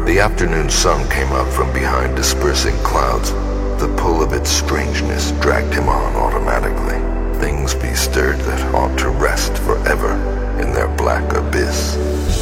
The afternoon sun came up from behind dispersing clouds, the pull of its strangeness